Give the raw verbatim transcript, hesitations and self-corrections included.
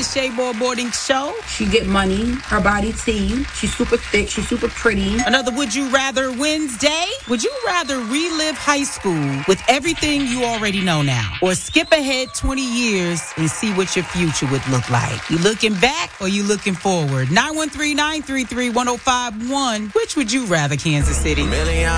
Shay Moore Morning Show. She get money, her body T, she's super thick, she's super pretty. Another Would You Rather Wednesday. Would you rather relive high school with everything you already know now, or skip ahead twenty years and see what your future would look like? You looking back or you looking forward? nine one three, nine three three, one oh five one. Which would you rather, Kansas City?